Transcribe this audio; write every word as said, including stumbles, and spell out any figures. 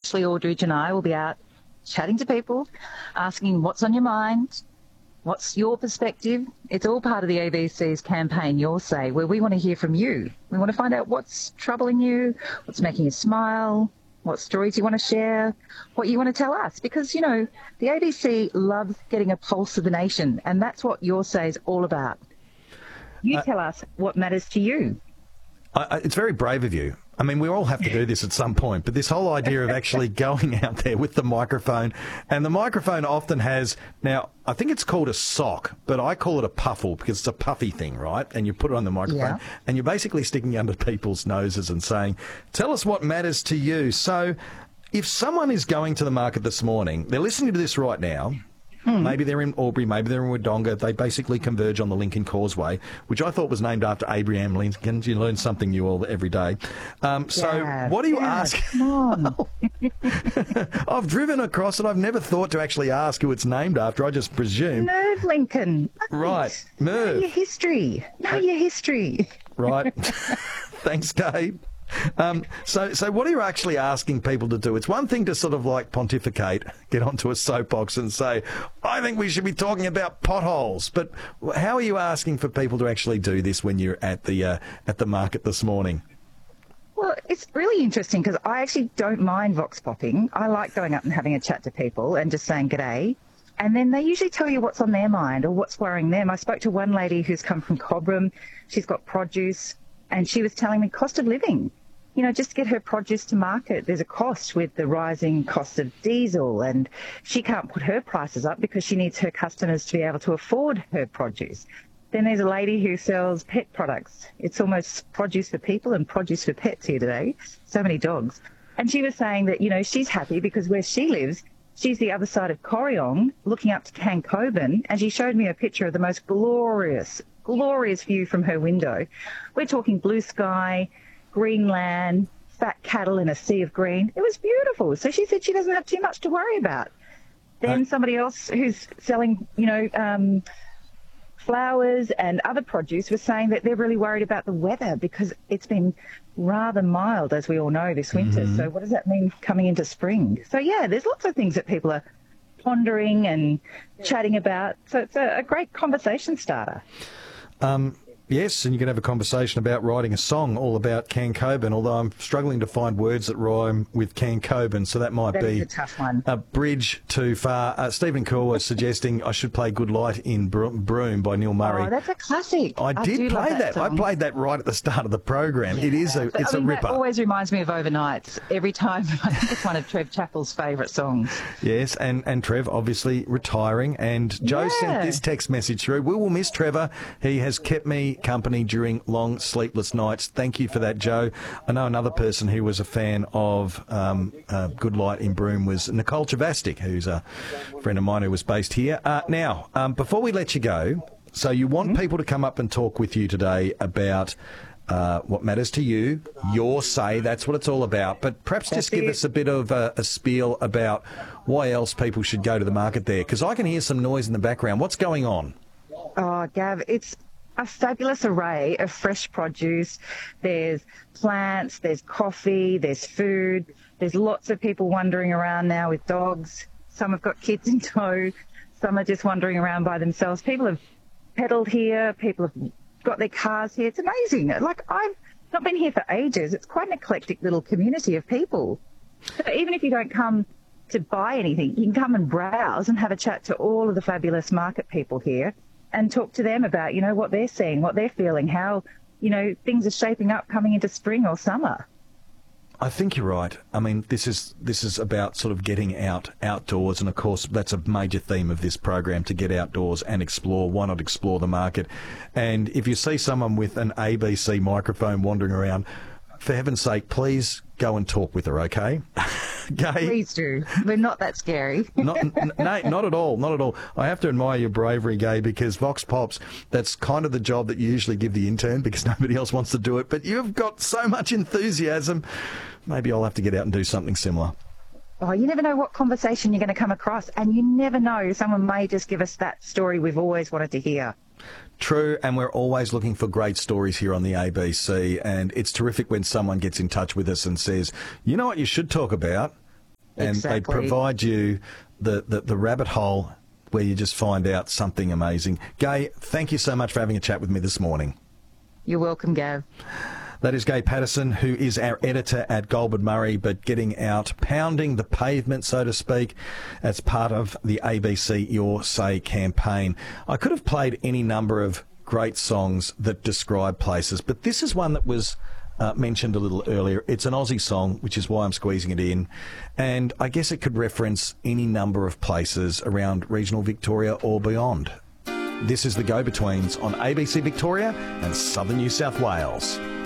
Ashley Aldridge and I will be out chatting to people, asking what's on your mind, what's your perspective. It's all part of the A B C's campaign, Your Say, where we want to hear from you. We want to find out what's troubling you, what's making you smile, what stories you want to share, what you want to tell us. Because, you know, the A B C loves getting a pulse of the nation, and that's what Your Say is all about. You uh, tell us what matters to you. I, it's very brave of you. I mean, we all have to do this at some point, but this whole idea of actually going out there with the microphone, and the microphone often has, now, I think it's called a sock, but I call it a puffle because it's a puffy thing, right? And you put it on the microphone, yeah. and you're basically sticking under people's noses and saying, tell us what matters to you. So if someone is going to the market this morning, they're listening to this right now, Hmm. maybe they're in Albury, maybe they're in Wodonga. They basically converge on the Lincoln Causeway, which I thought was named after Abraham Lincoln. You learn something new all every day. Um, so yeah, what do you yeah, ask? Come on. I've driven across it. I've never thought to actually ask who it's named after. I just presume. Merv Lincoln. Right. Merv. Know your history. Know your history. Right. Thanks, Gabe. Um, so, so what are you actually asking people to do? It's one thing to sort of like pontificate, get onto a soapbox and say, I think we should be talking about potholes. But how are you asking for people to actually do this when you're at the uh, at the market this morning? Well, it's really interesting because I actually don't mind vox popping. I like going up and having a chat to people and just saying g'day. And then they usually tell you what's on their mind or what's worrying them. I spoke to one lady who's come from Cobram. She's got produce, and she was telling me cost of living. You know, just to get her produce to market, there's a cost with the rising cost of diesel, and she can't put her prices up because she needs her customers to be able to afford her produce. Then there's a lady who sells pet products. It's almost produce for people and produce for pets here today. So many dogs. And she was saying that, you know, she's happy because where she lives, she's the other side of Corryong, looking up to Cancoban, and she showed me a picture of the most glorious, glorious view from her window. We're talking blue sky, green land, fat cattle in a sea of green. It was beautiful. So she said she doesn't have too much to worry about. Then somebody else who's selling, you know, um, flowers and other produce was saying that they're really worried about the weather because it's been rather mild, as we all know, this winter. Mm-hmm. So what does that mean coming into spring? So, yeah, there's lots of things that people are pondering and chatting about. So it's a, a great conversation starter. Um Yes, and you can have a conversation about writing a song all about Cancoban, although I'm struggling to find words that rhyme with Cancoban, so that might that be a tough one. A bridge too far. Uh, Stephen Cool was suggesting I should play Good Light in Broome by Neil Murray. Oh, that's a classic. I, I did play that. that I played that right at the start of the program. Yeah. It is a, it's I mean, a ripper. That always reminds me of Overnights. Every time, I think it's one of Trev Chappell's favourite songs. Yes, and, and Trev obviously retiring. And Joe yeah. sent this text message through. We will miss Trevor. He has kept me company during long sleepless nights. Thank you for that, Joe. I know another person who was a fan of um, uh, Good Light in Broome was Nicole Chavastik, who's a friend of mine who was based here. Uh, now, um, before we let you go, so you want mm-hmm. people to come up and talk with you today about uh, what matters to you, your say, that's what it's all about. But perhaps that's just give it. us a bit of a, a spiel about why else people should go to the market there, because I can hear some noise in the background. What's going on? Oh, Gav, it's a fabulous array of fresh produce. There's plants, there's coffee, there's food. There's lots of people wandering around now with dogs. Some have got kids in tow. Some are just wandering around by themselves. People have pedalled here. People have got their cars here. It's amazing. Like, I've not been here for ages. It's quite an eclectic little community of people. So even if you don't come to buy anything, you can come and browse and have a chat to all of the fabulous market people here and talk to them about, you know, what they're seeing, what they're feeling, how, you know, things are shaping up coming into spring or summer. I think you're right. I mean, this is this is about sort of getting out outdoors, and of course that's a major theme of this program, to get outdoors and explore. Why not explore the market? And if you see someone with an A B C microphone wandering around, for heaven's sake, please go and talk with her, okay? Gay? Please do. We're not that scary. not, n- no, not at all, not at all. I have to admire your bravery, Gay, because Vox Pops, that's kind of the job that you usually give the intern because nobody else wants to do it. But you've got so much enthusiasm. Maybe I'll have to get out and do something similar. Oh, you never know what conversation you're going to come across, and you never know. Someone may just give us that story we've always wanted to hear. True, and we're always looking for great stories here on the A B C, and it's terrific when someone gets in touch with us and says, you know what you should talk about? and exactly. they provide you the, the, the rabbit hole where you just find out something amazing. Gay, thank you so much for having a chat with me this morning. You're welcome, Gav. That is Gay Patterson, who is our editor at Goldman Murray, but getting out, pounding the pavement, so to speak, as part of the A B C Your Say campaign. I could have played any number of great songs that describe places, but this is one that was uh, mentioned a little earlier. It's an Aussie song, which is why I'm squeezing it in, and I guess it could reference any number of places around regional Victoria or beyond. This is The Go-Betweens on A B C Victoria and Southern New South Wales.